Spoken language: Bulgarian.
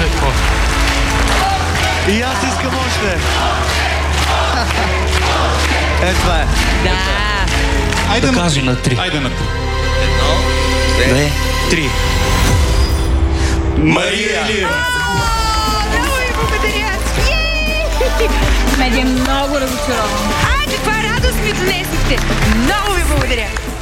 Петко. И аз искам още. Това е. Да. Айде Да кажем на 3. Айде на 3. 1, 2, 3. Мария Илиева. Много ви благодаря. Медия много разочарован. Каква радост ми донесохте. Много ви благодаря.